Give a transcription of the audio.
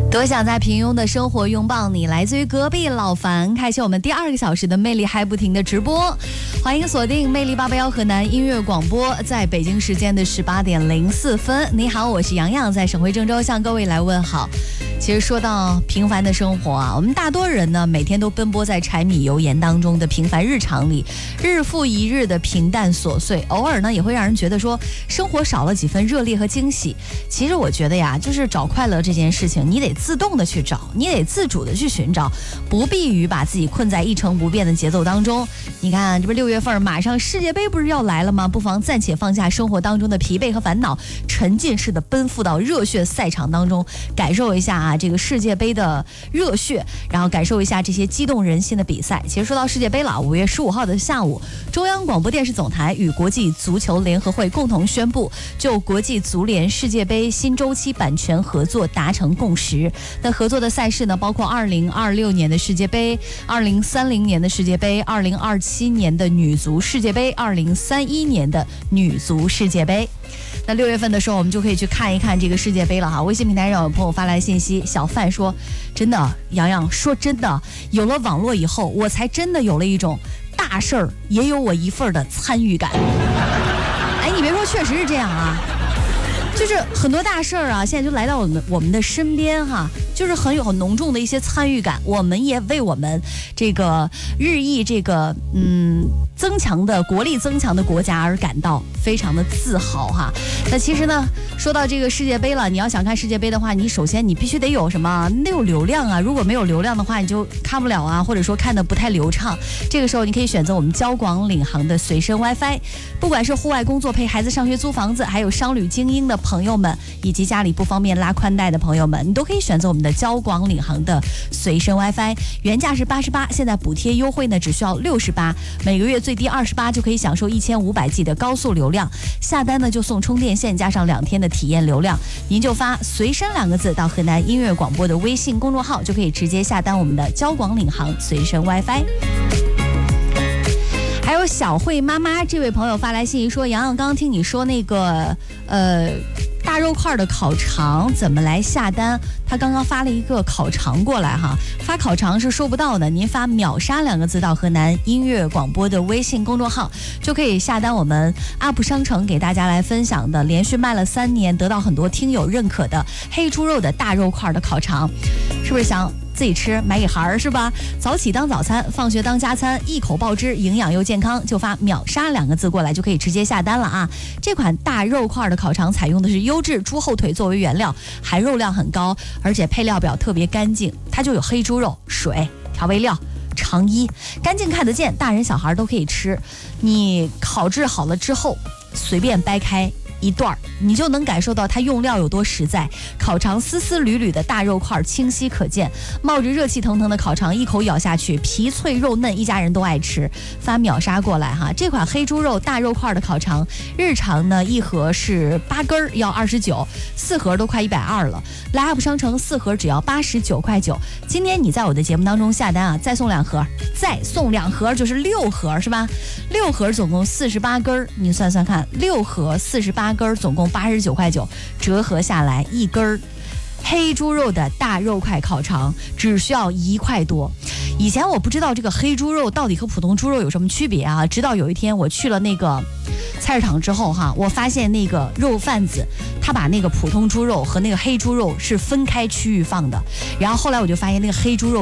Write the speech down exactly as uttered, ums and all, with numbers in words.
多想在平庸的生活拥抱你，来自于隔壁老樊，开启我们第二个小时的魅力还不停的直播。欢迎锁定魅力八八幺河南音乐广播，在北京时间的十八点零四分。你好，我是洋洋，在省会郑州向各位来问好。其实说到平凡的生活啊，我们大多人呢每天都奔波在柴米油盐当中的平凡日常里，日复一日的平淡琐碎，偶尔呢也会让人觉得说生活少了几分热烈和惊喜。其实我觉得呀，就是找快乐这件事情，你得自动的去找，你得自主的去寻找，不必于把自己困在一成不变的节奏当中。你看，这不六月份马上世界杯不是要来了吗？不妨暂且放下生活当中的疲惫和烦恼，沉浸式的奔赴到热血赛场当中，感受一下啊这个世界杯的热血，然后感受一下这些激动人心的比赛。其实说到世界杯了，五月十五号的下午，中央广播电视总台与国际足球联合会共同宣布，就国际足联世界杯新周期版权合作达成共识。那合作的赛事呢，包括二零二六年的世界杯、二零三零年的世界杯、二零二七年的女足世界杯、二零三一年的女足世界杯。那六月份的时候，我们就可以去看一看这个世界杯了哈。微信平台上有朋友发来信息，小范说：“真的，洋洋说真的，有了网络以后，我才真的有了一种大事儿也有我一份的参与感。”哎，你别说，确实是这样啊。就是很多大事儿啊，现在就来到我们我们的身边哈，就是很有很浓重的一些参与感。我们也为我们这个日益这个嗯增强的国力增强的国家而感到非常的自豪哈。那其实呢，说到这个世界杯了，你要想看世界杯的话，你首先你必须得有什么？得有流量啊！如果没有流量的话，你就看不了啊，或者说看得不太流畅。这个时候你可以选择我们交广领航的随身 WiFi， 不管是户外工作陪孩子上学租房子，还有商旅精英的朋友们，以及家里不方便拉宽带的朋友们，你都可以选择我们的交广领航的随身 WiFi， 原价是八十八，现在补贴优惠呢只需要六十八，每个月最低二十八就可以享受一千五百 G 的高速流量，下单呢就送充电线加上两天的体验流量，您就发随身两个字到河南音乐广播的微信公众号，就可以直接下单我们的交广领航随身 WiFi。还有小慧妈妈这位朋友发来信息说，洋洋刚刚听你说那个呃大肉块的烤肠怎么来下单，他刚刚发了一个烤肠过来哈，发烤肠是收不到的，您发秒杀两个字到河南音乐广播的微信公众号，就可以下单我们 U P 商城给大家来分享的连续卖了三年得到很多听友认可的黑猪肉的大肉块的烤肠。是不是想自己吃买一盒是吧？早起当早餐，放学当加餐，一口爆汁，营养又健康，就发秒杀两个字过来就可以直接下单了啊！这款大肉块的烤肠采用的是优质猪后腿作为原料，含肉量很高，而且配料表特别干净，它就有黑猪肉、水、调味料、肠衣，干净看得见，大人小孩都可以吃。你烤制好了之后，随便掰开一段，你就能感受到它用料有多实在。烤肠丝丝缕缕的大肉块清晰可见，冒着热气腾腾的烤肠一口咬下去，皮脆肉嫩，一家人都爱吃。发秒杀过来哈！这款黑猪肉大肉块的烤肠，日常呢一盒是八根要二十九，四盒都快一百二了。来 U P 商城四盒只要八十九块九。今天你在我的节目当中下单啊，再送两盒，再送两盒就是六盒是吧？六盒总共四十八根，你算算看，六盒四十八。根总共八十九块九，折合下来一根黑猪肉的大肉块烤肠只需要一块多。以前我不知道这个黑猪肉到底和普通猪肉有什么区别啊，直到有一天我去了那个菜市场之后哈，我发现那个肉贩子他把那个普通猪肉和那个黑猪肉是分开区域放的，然后后来我就发现那个黑猪肉